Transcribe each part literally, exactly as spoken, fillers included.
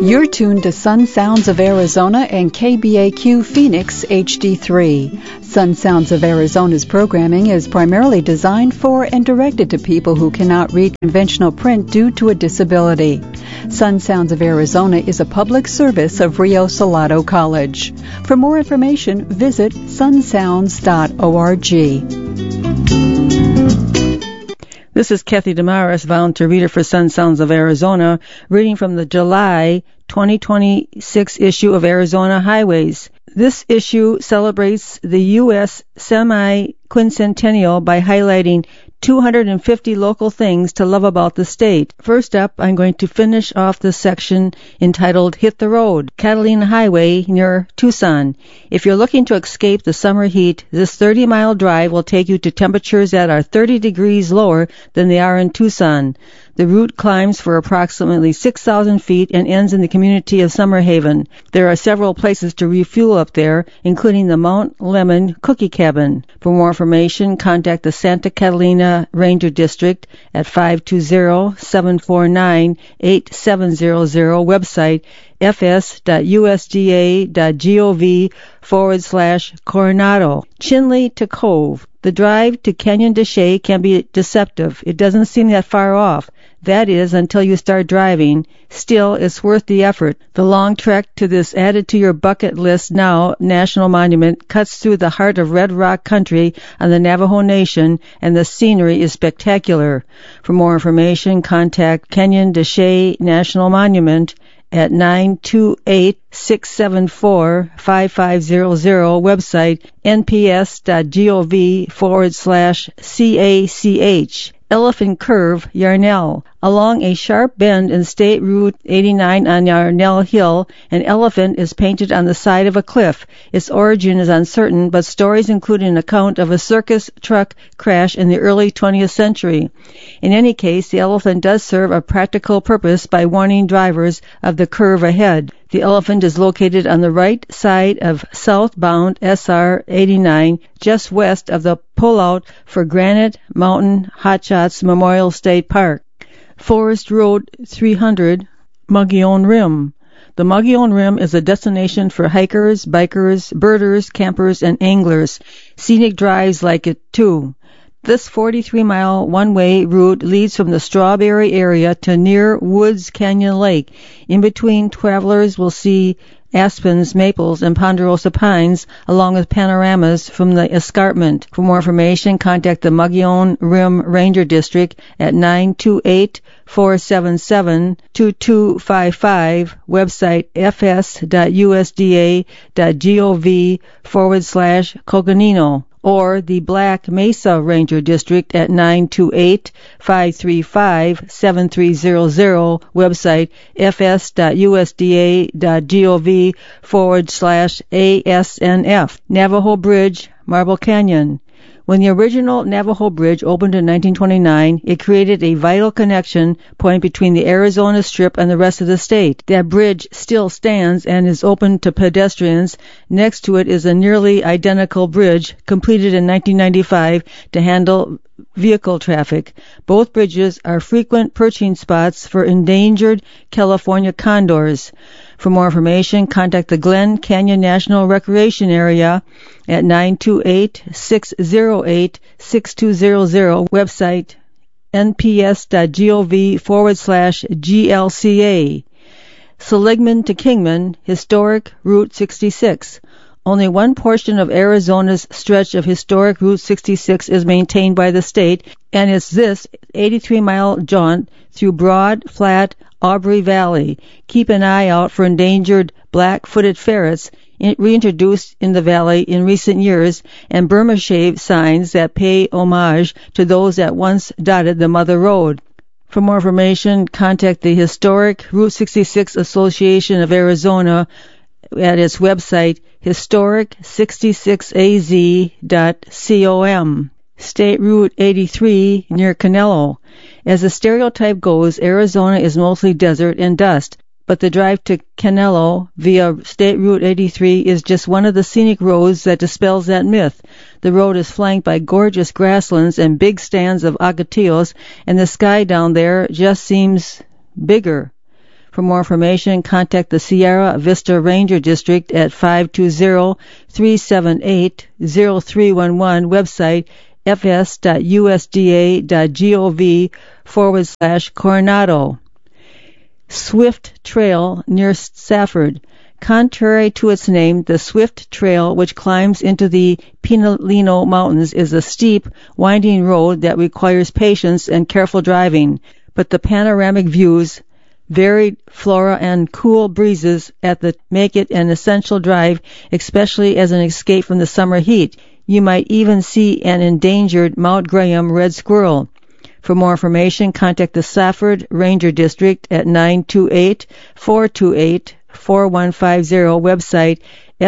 You're tuned to Sun Sounds of Arizona and K B A Q Phoenix H D three. Sun Sounds of Arizona's programming is primarily designed for and directed to people who cannot read conventional print due to a disability. Sun Sounds of Arizona is a public service of Rio Salado College. For more information, visit sun sounds dot org. This is Kathy Damaris, volunteer reader for Sun Sounds of Arizona, reading from the July twenty twenty-six issue of Arizona Highways. This issue celebrates the U S semi-quincentennial by highlighting two hundred fifty local things to love about the state. First up, I'm going to finish off the section entitled Hit the Road, Catalina Highway near Tucson. If you're looking to escape the summer heat, this thirty-mile drive will take you to temperatures that are thirty degrees lower than they are in Tucson. The route climbs for approximately six thousand feet and ends in the community of Summer Haven. There are several places to refuel up there, including the Mount Lemon Cookie Cabin. For more information, contact the Santa Catalina Ranger District at five two zero, seven four nine, eight seven zero zero, website fs.usda.gov forward slash Coronado. Chinle to Cove. The drive to Canyon de Chelly can be deceptive. It doesn't seem that far off. That is, until you start driving. Still, it's worth the effort. The long trek to this added-to-your-bucket-list-now national monument cuts through the heart of Red Rock country on the Navajo Nation, and the scenery is spectacular. For more information, contact Canyon de Chelly National Monument at nine two eight, six seven four, five five zero zero, website nps.gov forward slash CACH. Elephant Curve, Yarnell. Along a sharp bend in State Route eighty-nine on Yarnell Hill, an elephant is painted on the side of a cliff. Its origin is uncertain, but stories include an account of a circus truck crash in the early twentieth century. In any case, the elephant does serve a practical purpose by warning drivers of the curve ahead. The elephant is located on the right side of southbound S R eighty-nine, just west of the pullout for Granite Mountain Hotshots Memorial State Park. Forest Road three hundred, Mogollon Rim. The Mogollon Rim is a destination for hikers, bikers, birders, campers, and anglers. Scenic drives like it, too. This forty-three mile one-way route leads from the Strawberry area to near Woods Canyon Lake. In between, travelers will see aspens, maples, and ponderosa pines, along with panoramas from the escarpment. For more information, contact the Mogollon Rim Ranger District at nine two eight, four seven seven, two two five five, website fs.usda.gov forward slash Coconino, or the Black Mesa Ranger District at nine two eight, five three five, seven three zero zero, website fs.usda.gov forward slash ASNF. Navajo Bridge, Marble Canyon. When the original Navajo Bridge opened in nineteen twenty-nine, it created a vital connection point between the Arizona Strip and the rest of the state. That bridge still stands and is open to pedestrians. Next to it is a nearly identical bridge, completed in nineteen ninety-five, to handle vehicle traffic. Both bridges are frequent perching spots for endangered California condors. For more information, contact the Glen Canyon National Recreation Area at nine two eight, six zero eight, six two zero zero, website nps.gov forward slash GLCA. Seligman to Kingman, Historic Route sixty-six. Only one portion of Arizona's stretch of historic Route sixty-six is maintained by the state, and it's this eighty-three mile jaunt through broad, flat Aubrey Valley. Keep an eye out for endangered black-footed ferrets reintroduced in the valley in recent years, and Burma shave signs that pay homage to those that once dotted the Mother Road. For more information, contact the Historic Route sixty-six Association of Arizona at its website historic sixty-six a z dot com. State Route eighty-three near Canelo. As the stereotype goes, Arizona is mostly desert and dust, but the drive to Canelo via State Route eighty-three is just one of the scenic roads that dispels that myth. The road is flanked by gorgeous grasslands and big stands of agatillos, and the sky down there just seems bigger. For more information, contact the Sierra Vista Ranger District at five two zero, three seven eight, zero three one one, website fs.usda.gov forward slash Coronado. Swift Trail near Safford. Contrary to its name, the Swift Trail, which climbs into the Pinalino Mountains, is a steep, winding road that requires patience and careful driving, but the panoramic views, varied flora, and cool breezes at the make it an essential drive, especially as an escape from the summer heat. You might even see an endangered Mount Graham red squirrel. For more information, contact the Safford Ranger District at nine two eight, four two eight, four one five zero, website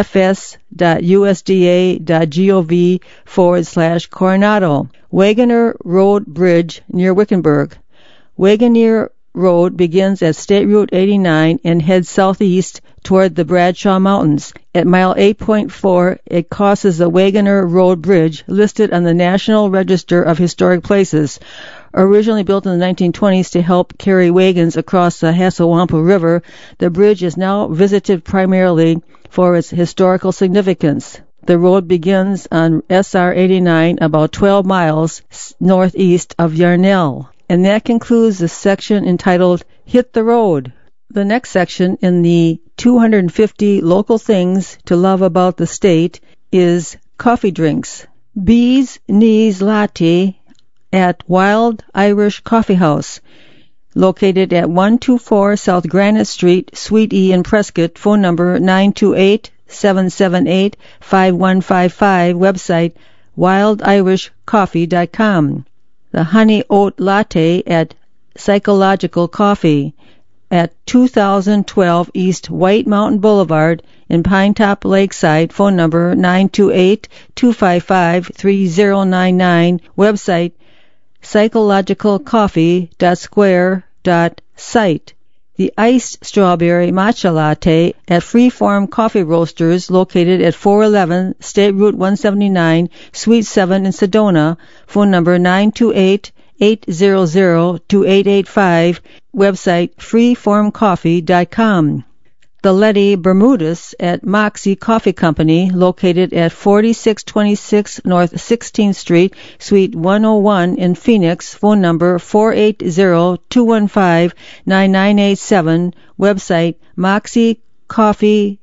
fs.usda.gov forward slash Coronado. Wagoner Road Bridge near Wickenburg. Wagoner Road begins at State Route eighty-nine and heads southeast toward the Bradshaw Mountains. At mile eight point four, it crosses the Wagoner Road Bridge, listed on the National Register of Historic Places. Originally built in the nineteen twenties to help carry wagons across the Hasawampa River, the bridge is now visited primarily for its historical significance. The road begins on S R eighty-nine about twelve miles northeast of Yarnell. And that concludes the section entitled Hit the Road. The next section in the two hundred fifty local things to love about the state is coffee drinks. Bees Knees Latte at Wild Irish Coffee House, located at one twenty-four South Granite Street, Suite E in Prescott. Phone number nine two eight, seven seven eight, five one five five, website wild irish coffee dot com. The Honey Oat Latte at Psychological Coffee at two thousand twelve East White Mountain Boulevard in Pinetop Lakeside. Phone number nine two eight, two five five, three zero nine nine, website psychological coffee dot square dot site. The Iced Strawberry Matcha Latte at Freeform Coffee Roasters, located at four eleven State Route one seventy-nine, Suite seven in Sedona. Phone number nine two eight, eight zero zero, two eight eight five, website freeform coffee dot com. The Letty Bermudez at Moxie Coffee Company, located at forty-six twenty-six North sixteenth Street, Suite one oh one in Phoenix. Phone number four eight zero, two one five, nine nine eight seven, website moxie coffee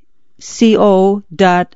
co dot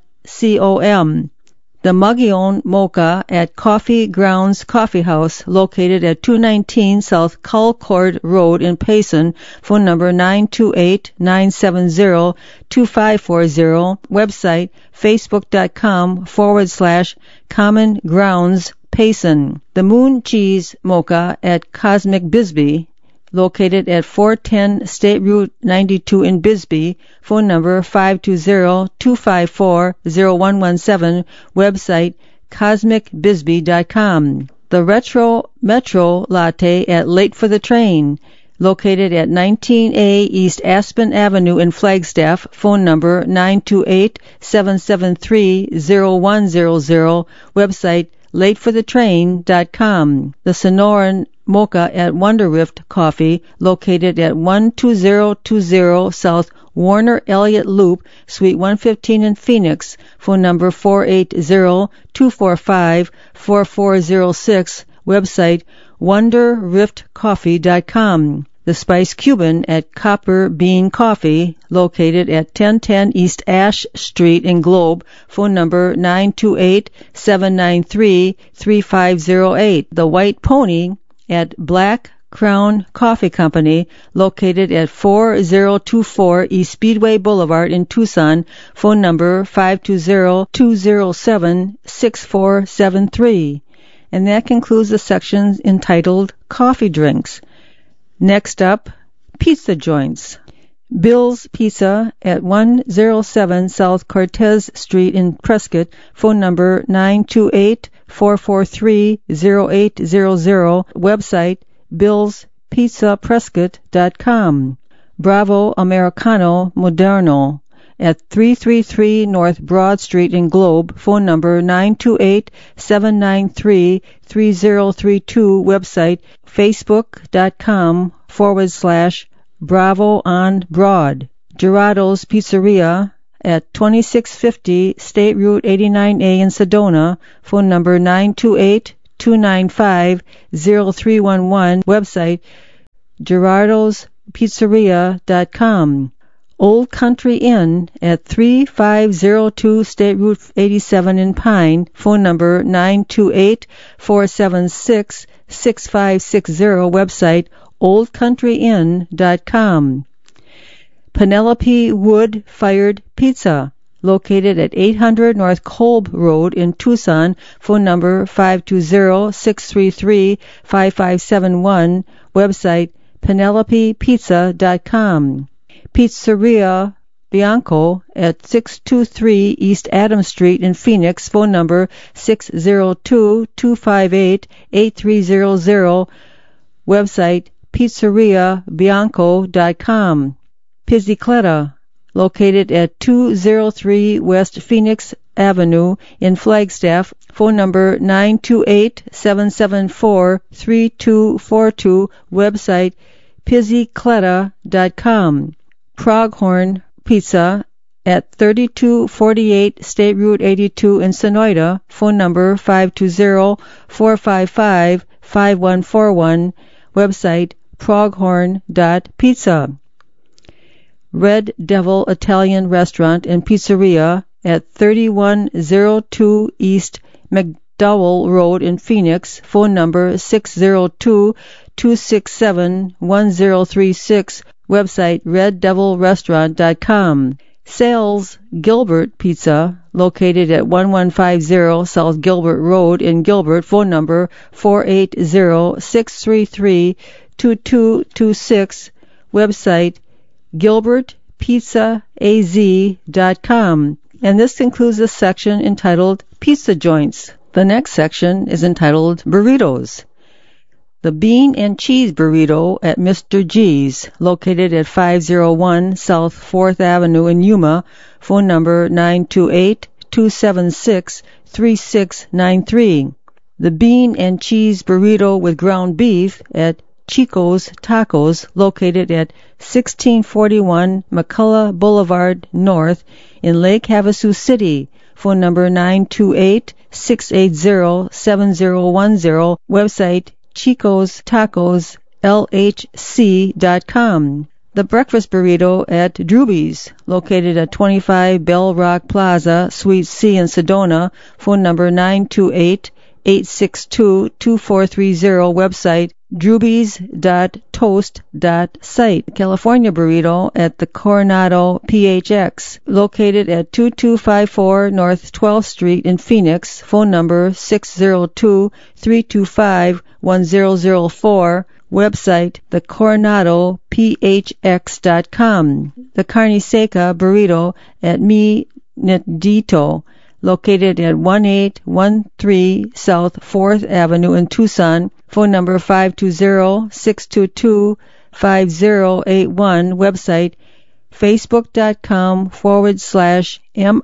com. The Mogollon Mocha at Coffee Grounds Coffee House, located at two nineteen South Concord Road in Payson. Phone number nine two eight, nine seven zero, two five four zero. Website facebook.com forward slash Common Grounds Payson. The Moon Cheese Mocha at Cosmic Bisbee, located at four ten State Route ninety-two in Bisbee. Phone number five two zero, two five four, zero one one seven. Website cosmic bisbee dot com. The Retro Metro Latte at Late for the Train, located at nineteen A East Aspen Avenue in Flagstaff. Phone number nine two eight, seven seven three, zero one zero zero. Website late for the train dot com. The Sonoran Mocha at Wonder Rift Coffee, located at one two zero two zero South Warner Elliott Loop, Suite one fifteen in Phoenix. Phone number four eight zero, two four five, four four zero six. Website wonder rift coffee dot com. The Spice Cuban at Copper Bean Coffee, located at ten ten East Ash Street in Globe. Phone number nine two eight, seven nine three, three five zero eight. The White Pony at Black Crown Coffee Company, located at four zero two four East Speedway Boulevard in Tucson. Phone number five two zero, two zero seven, six four seven three. And that concludes the section entitled Coffee Drinks. Next up, pizza joints. Bill's Pizza at one oh seven South Cortez Street in Prescott. Phone number nine two eight, four four three, zero eight zero zero. Website bills pizza prescott dot com. Bravo Americano Moderno at three thirty-three North Broad Street in Globe. Phone number nine two eight, seven nine three, three zero three two. Website facebook.com forward slash Bravo on Broad. Gerardo's Pizzeria at twenty-six fifty State Route eighty-nine A in Sedona, phone number nine two eight, two nine five, zero three one one, website gerardos pizzeria dot com. Old Country Inn at thirty-five oh two State Route eighty-seven in Pine, phone number nine two eight, four seven six, six five six zero, website old country inn dot com. Penelope Wood-Fired Pizza, located at eight hundred North Kolb Road in Tucson, phone number five two zero, six three three, five five seven one, website penelope pizza dot com. Pizzeria Bianco at six two three East Adams Street in Phoenix, phone number six zero two, two five eight, eight three zero zero, website pizzeria bianco dot com. Pizzicletta, located at two oh three West Phoenix Avenue in Flagstaff, phone number nine two eight, seven seven four, three two four two, website pizzicletta dot com. Pronghorn Pizza at thirty-two forty-eight State Route eighty-two in Sonoyta, phone number five two zero, four five five, five one four one, website pronghorn dot pizza. Red Devil Italian Restaurant and Pizzeria at thirty-one oh two East McDowell Road in Phoenix, phone number six zero two, two six seven, one zero three six, website red devil restaurant dot com. Sales Gilbert Pizza, located at eleven fifty South Gilbert Road in Gilbert, phone number four eight zero, six three three, two two two six, website gilbert pizza a z dot com. And this concludes the section entitled Pizza Joints. The next section is entitled Burritos. The Bean and Cheese Burrito at Mister G's, located at five oh one South fourth Avenue in Yuma, phone number nine two eight, two seven six, three six nine three. The Bean and Cheese Burrito with ground beef at Chico's Tacos, located at sixteen forty-one McCullough Boulevard North in Lake Havasu City, phone number nine two eight, six eight zero, seven zero one zero, website chicos tacos l h c dot com. The Breakfast Burrito at Drewby's, located at twenty-five Bell Rock Plaza, Suite C in Sedona, phone number nine two eight, eight six two, two four three zero, website drewbys dot toast dot site. California Burrito at the Coronado P H X, located at two two five four North twelfth Street in Phoenix, phone number six zero two, three two five, one zero zero four, website the coronado p h x dot com. The Carne Seca Burrito at Mi Nidito, located at eighteen thirteen South fourth Avenue in Tucson, phone number five two zero, six two two, five zero eight one, website facebook.com forward slash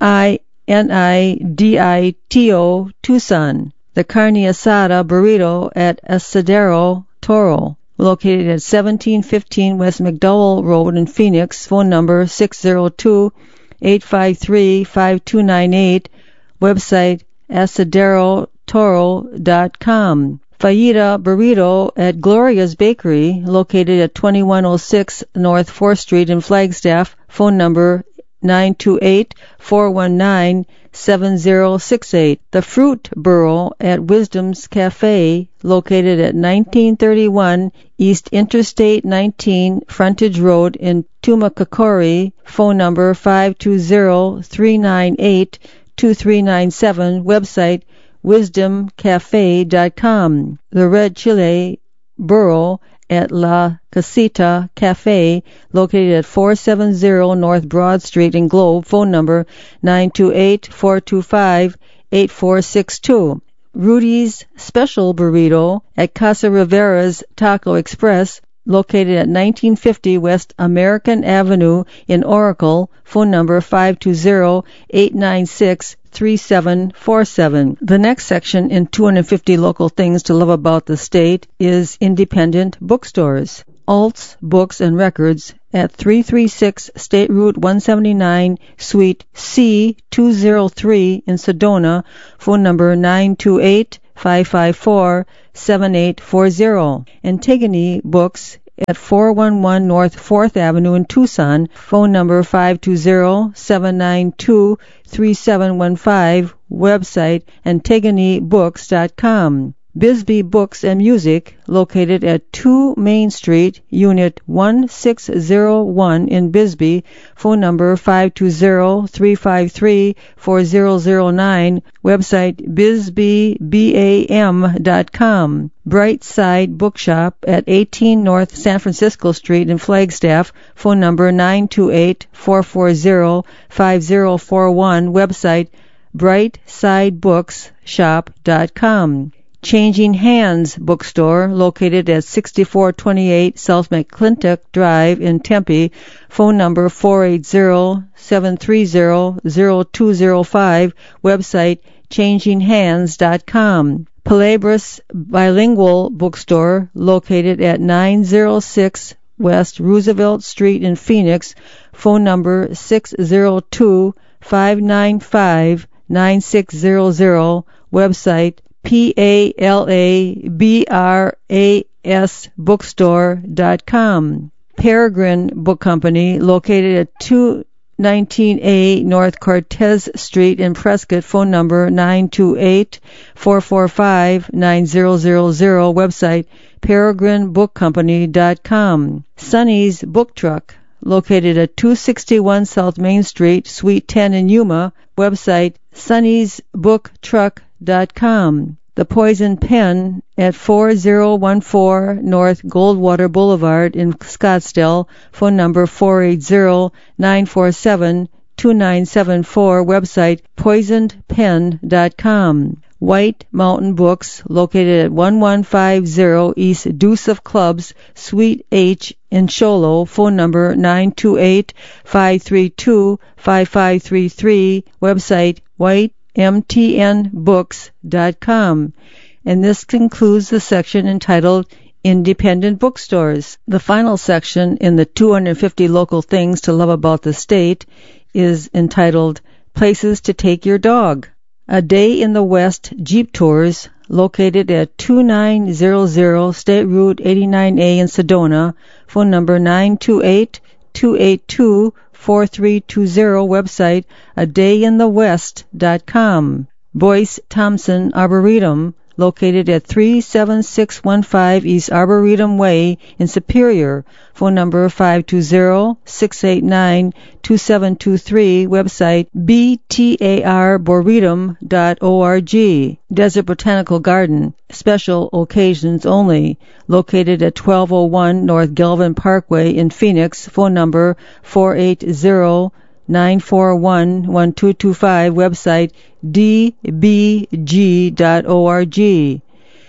M-I-N-I-D-I-T-O Tucson. The Carne Asada Burrito at Asadero Toro, located at seventeen fifteen West McDowell Road in Phoenix, phone number six zero two, eight five three, five two nine eight, website asadero toro dot com. Fajita Burrito at Gloria's Bakery, located at twenty-one oh six North fourth Street in Flagstaff, phone number nine two eight, four one nine, seven zero six eight. The Fruit Burro at Wisdom's Cafe, located at nineteen thirty-one East Interstate nineteen Frontage Road in Tumacacori, phone number five two zero, three nine eight, two three nine seven, website wisdom cafe dot com. The Red Chile Burro at La Casita Cafe, located at four seventy North Broad Street in Globe, phone number nine two eight, four two five, eight four six two. Rudy's Special Burrito at Casa Rivera's Taco Express, located at nineteen fifty West American Avenue in Oracle, phone number five two zero, eight nine six, three seven four seven. The next section in two hundred fifty Local Things to Love About the State is independent bookstores. Alts Books and Records at three thirty-six State Route one seventy-nine, Suite C two oh three in Sedona, phone number nine two eight, five five four, seven eight four zero. Antigone Books at four eleven North fourth Avenue in Tucson, phone number five two zero, seven nine two, three seven one five, website antigone books dot com. Bisbee Books and Music, located at two Main Street, Unit one six zero one in Bisbee, phone number five two zero, three five three, four zero zero nine, website bisbee bam dot com. Brightside Bookshop at eighteen North San Francisco Street in Flagstaff, phone number nine two eight, four four zero, five zero four one, website brightside books shop dot com. Changing Hands Bookstore, located at sixty-four twenty-eight South McClintock Drive in Tempe, phone number four eight zero, seven three zero, zero two zero five, website changing hands dot com. Palabras Bilingual Bookstore, located at nine oh six West Roosevelt Street in Phoenix, phone number six zero two, five nine five, nine six zero zero, website P A L A B R A S bookstore dot com. Peregrine Book Company, located at two nineteen A North Cortez Street in Prescott, phone number nine two eight, four four five, nine zero zero zero, website peregrine book company dot com. Sonny's Book Truck, located at two sixty-one South Main Street, Suite ten in Yuma, website sonnys book truck dot com. The Poison Pen at four oh one four North Goldwater Boulevard in Scottsdale, phone number four eight zero, nine four seven, two nine seven four, website poisoned pen dot com. White Mountain Books, located at eleven fifty East Deuce of Clubs, Suite H in Sholo, phone number nine two eight, five three two, five five three three, website white m t n books dot com. And this concludes the section entitled Independent Bookstores. The final section in the two hundred fifty Local Things to Love About the State is entitled Places to Take Your Dog. A Day in the West Jeep Tours, located at twenty-nine hundred State Route eighty-nine A in Sedona, phone number nine two eight, two eight two, four three two zero, website a day in the west dot com. Boyce Thompson Arboretum, located at three seven six one five East Arboretum Way in Superior, phone number five two zero, six eight nine, two seven two three, website b t a r boretum dot org. Desert Botanical Garden, special occasions only, located at twelve oh one North Galvin Parkway in Phoenix, phone number four eight zero, nine four one, one two two five, website d b g dot org.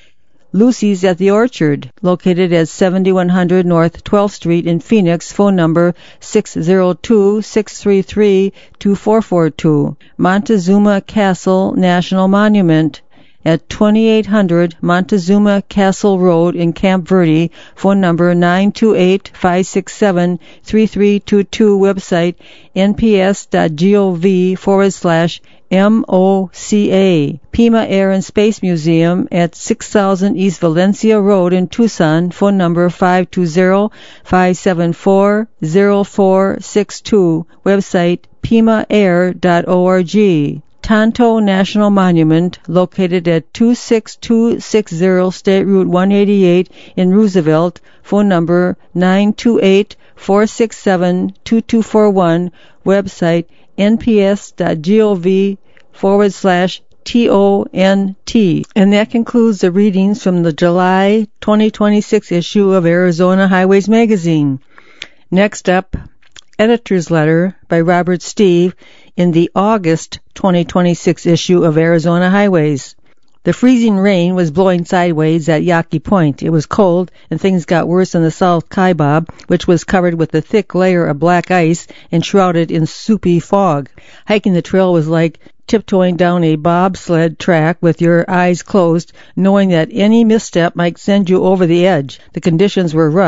Lucy's at the Orchard, located at seventy-one hundred North twelfth Street in Phoenix, phone number six zero two, six three three, two four four two. Montezuma Castle National Monument at twenty-eight hundred Montezuma Castle Road in Camp Verde, phone number nine two eight, five six seven, three three two two, website n p s dot gov forward slash M O C A. Pima Air and Space Museum at six thousand East Valencia Road in Tucson, phone number five two zero, five seven four, zero four six two, website pima air dot org. Tonto National Monument, located at two six two six zero State Route one eighty-eight in Roosevelt, phone number nine two eight, four six seven, two two four one, website n p s dot gov forward slash T O N T. And that concludes the readings from the July twenty twenty-six issue of Arizona Highways Magazine. Next up, Editor's Letter by Robert Steve in the August twenty twenty-six issue of Arizona Highways. The freezing rain was blowing sideways at Yaqui Point. It was cold, and things got worse in the South Kaibab, which was covered with a thick layer of black ice and shrouded in soupy fog. Hiking the trail was like tiptoeing down a bobsled track with your eyes closed, knowing that any misstep might send you over the edge. The conditions were rough,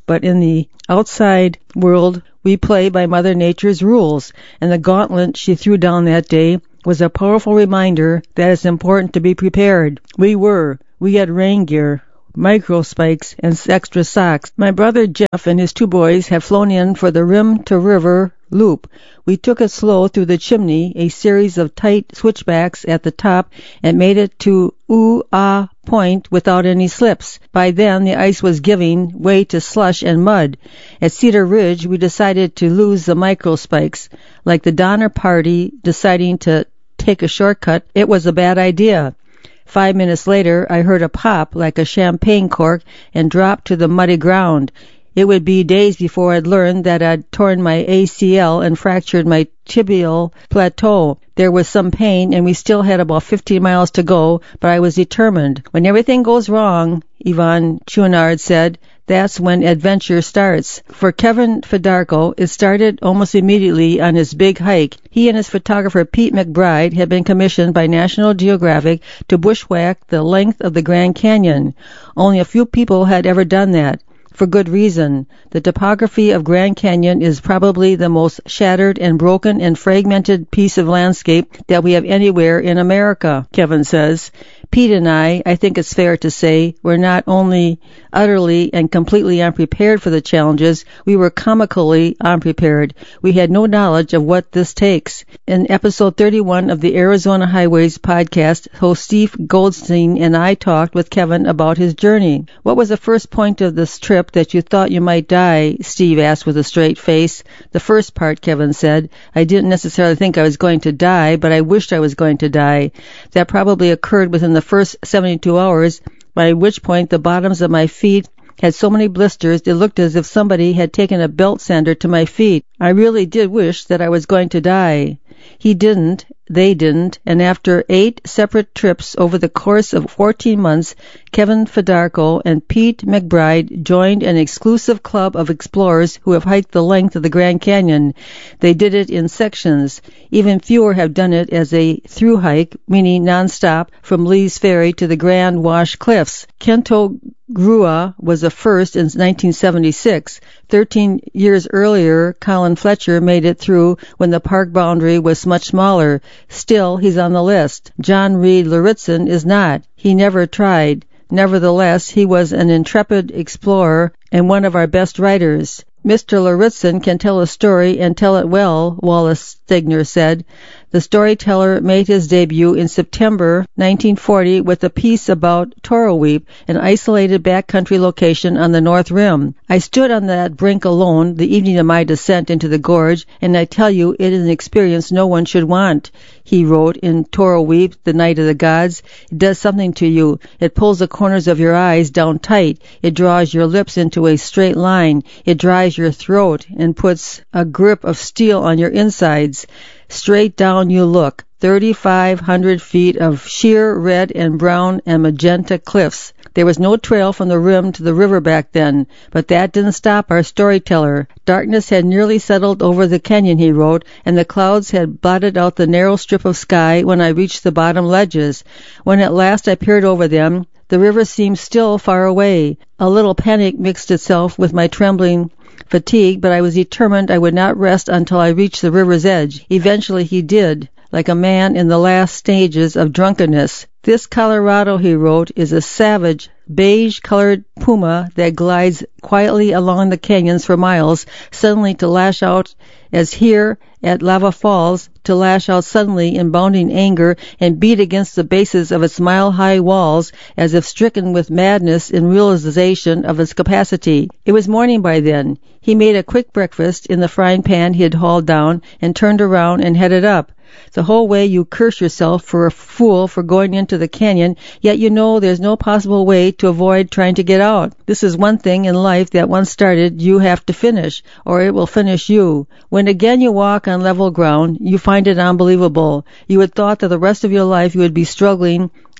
but in the outside world, we play by Mother Nature's rules, and the gauntlet she threw down that day was a powerful reminder that it's important to be prepared. We were. We had rain gear, micro spikes, and extra socks. My brother Jeff and his two boys have flown in for the rim-to-river loop. We took it slow through the chimney, a series of tight switchbacks at the top, and made it to Ooh-Ah Point without any slips. By then, the ice was giving way to slush and mud. At Cedar Ridge, we decided to lose the micro spikes. Like the Donner Party deciding to take a shortcut, it was a bad idea. Five minutes later, I heard a pop like a champagne cork and dropped to the muddy ground. It would be days before I'd learned that I'd torn my A C L and fractured my tibial plateau. There was some pain, and we still had about fifteen miles to go, but I was determined. When everything goes wrong, Yvonne Chouinard said, that's when adventure starts. For Kevin Fedarko, it started almost immediately on his big hike. He and his photographer Pete McBride had been commissioned by National Geographic to bushwhack the length of the Grand Canyon. Only a few people had ever done that. For good reason. The topography of Grand Canyon is probably the most shattered and broken and fragmented piece of landscape that we have anywhere in America, Kevin says. Pete and I, I think it's fair to say, were not only utterly and completely unprepared for the challenges, we were comically unprepared. We had no knowledge of what this takes. In episode thirty-one of the Arizona Highways podcast, host Steve Goldstein and I talked with Kevin about his journey. What was the first point of this trip that you thought you might die? Steve asked with a straight face. The first part, Kevin said. I didn't necessarily think I was going to die, but I wished I was going to die. That probably occurred within the first seventy-two hours, by which point the bottoms of my feet had so many blisters it looked as if somebody had taken a belt sander to my feet. I really did wish that I was going to die. He didn't, they didn't, and after eight separate trips over the course of fourteen months, Kevin Fedarko and Pete McBride joined an exclusive club of explorers who have hiked the length of the Grand Canyon. They did it in sections. Even fewer have done it as a through hike, meaning nonstop from Lee's Ferry to the Grand Wash Cliffs. Kento Grua was the first in nineteen seventy-six. Thirteen years earlier, Colin Fletcher made it through when the park boundary was much smaller. Still, he's on the list. John Reed Luritzen is not. He never tried. Nevertheless, he was an intrepid explorer and one of our best writers. Mister Luritzen can tell a story and tell it well, Wallace Stegner said. The storyteller made his debut in September nineteen forty with a piece about Toroweep, an isolated backcountry location on the North Rim. I stood on that brink alone the evening of my descent into the gorge, and I tell you it is an experience no one should want. He wrote in Toroweep, the Night of the Gods. It does something to you. It pulls the corners of your eyes down tight. It draws your lips into a straight line. It dries your throat and puts a grip of steel on your insides. Straight down you look, thirty-five hundred feet of sheer red and brown and magenta cliffs. There was no trail from the rim to the river back then, but that didn't stop our storyteller. Darkness had nearly settled over the canyon, he wrote, and the clouds had blotted out the narrow strip of sky when I reached the bottom ledges. When at last I peered over them, the river seemed still far away. A little panic mixed itself with my trembling fatigue, but I was determined I would not rest until I reached the river's edge. Eventually he did, like a man in the last stages of drunkenness. This Colorado, he wrote, is a savage, beige-colored puma that glides quietly along the canyons for miles, suddenly to lash out as here at Lava Falls, to lash out suddenly in bounding anger and beat against the bases of its mile-high walls as if stricken with madness in realization of its capacity. It was morning by then. He made a quick breakfast in the frying pan he had hauled down and turned around and headed up. The whole way you curse yourself for a fool for going into the canyon, yet you know there's no possible way to avoid trying to get out. This is one thing in life that once started you have to finish, or it will finish you. When again you walk on level ground, you find it unbelievable. You had thought that the rest of your life you would be struggling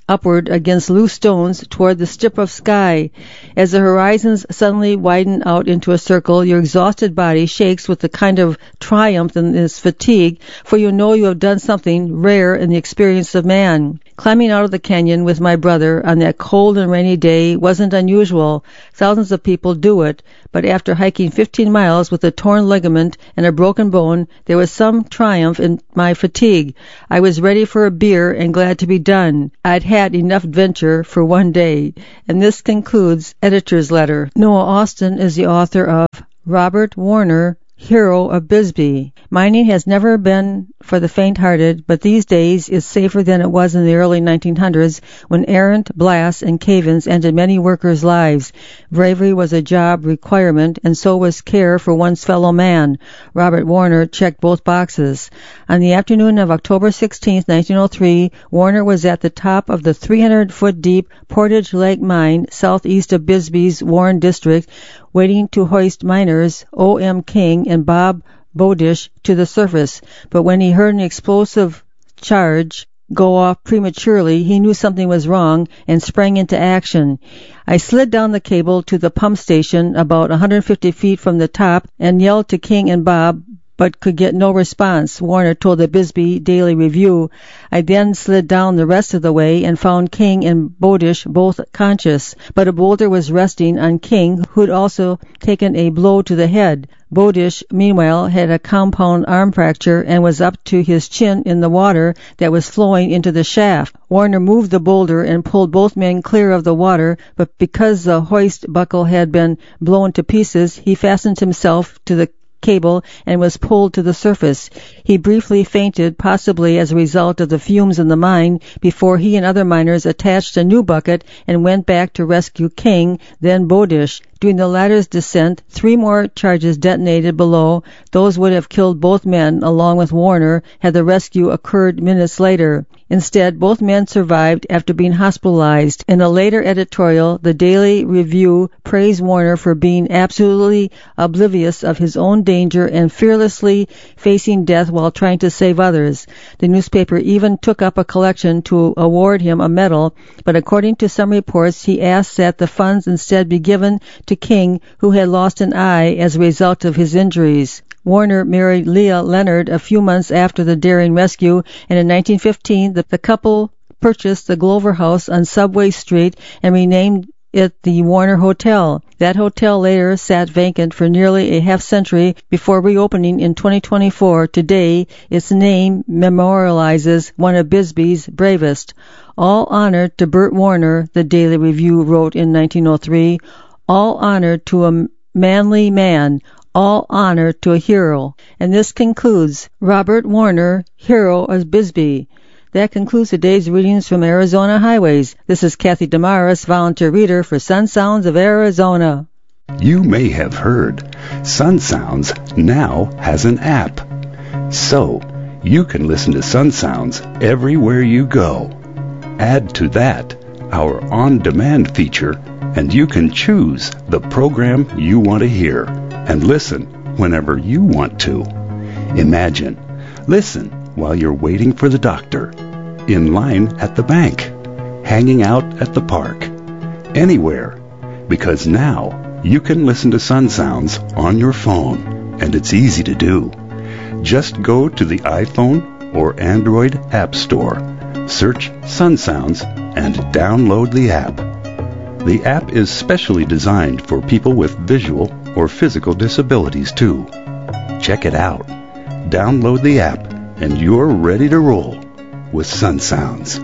upward against loose stones toward the strip of sky. As the horizons suddenly widen out into a circle, your exhausted body shakes with a kind of triumph in this fatigue, for you know you have done something rare in the experience of man. Climbing out of the canyon with my brother on that cold and rainy day wasn't unusual. Thousands of people do it, but after hiking fifteen miles with a torn ligament and a broken bone, there was some triumph in my fatigue. I was ready for a beer and glad to be done. I'd had enough adventure for one day. And this concludes Editor's Letter. Noah Austin is the author of Robert Warner, Hero of Bisbee. Mining has never been for the faint-hearted, but these days is safer than it was in the early nineteen hundreds when errant blasts and cave-ins ended many workers' lives. Bravery was a job requirement, and so was care for one's fellow man. Robert Warner checked both boxes. On the afternoon of October sixteenth, nineteen oh three, Warner was at the top of the three hundred foot deep Portage Lake mine southeast of Bisbee's Warren District, waiting to hoist miners O M King and Bob Bowdish to the surface. But when he heard an explosive charge go off prematurely, he knew something was wrong and sprang into action. I slid down the cable to the pump station about one hundred fifty feet from the top and yelled to King and Bob, but could get no response, Warner told the Bisbee Daily Review. I then slid down the rest of the way and found King and Bowdish both conscious, but a boulder was resting on King, who'd also taken a blow to the head. Bowdish, meanwhile, had a compound arm fracture and was up to his chin in the water that was flowing into the shaft. Warner moved the boulder and pulled both men clear of the water, but because the hoist buckle had been blown to pieces, he fastened himself to the cable and was pulled to the surface. He briefly fainted, possibly as a result of the fumes in the mine, before he and other miners attached a new bucket and went back to rescue King, then Bowdish. During the latter's descent, three more charges detonated below. Those would have killed both men, along with Warner, had the rescue occurred minutes later. Instead, both men survived after being hospitalized. In a later editorial, the Daily Review praised Warner for being absolutely oblivious of his own danger and fearlessly facing death while trying to save others. The newspaper even took up a collection to award him a medal, but according to some reports, he asked that the funds instead be given to King, who had lost an eye as a result of his injuries. Warner married Leah Leonard a few months after the daring rescue, and in nineteen fifteen the, the couple purchased the Glover House on Subway Street and renamed it the Warner Hotel. That hotel later sat vacant for nearly a half century before reopening in twenty twenty-four. Today, its name memorializes one of Bisbee's bravest. All honor to Bert Warner, the Daily Review wrote in nineteen oh three. All honor to a manly man. All honor to a hero. And this concludes Robert Warner, Hero of Bisbee. That concludes today's readings from Arizona Highways. This is Kathy Damaris, volunteer reader for Sun Sounds of Arizona. You may have heard Sun Sounds now has an app. So, you can listen to Sun Sounds everywhere you go. Add to that our on-demand feature, and you can choose the program you want to hear and listen whenever you want to. Imagine, listen while you're waiting for the doctor, in line at the bank, hanging out at the park, anywhere, because now you can listen to Sun Sounds on your phone, and it's easy to do. Just go to the iPhone or Android App Store, search Sun Sounds, and download the app. The app is specially designed for people with visual or physical disabilities too. Check it out. Download the app and you're ready to roll with Sun Sounds.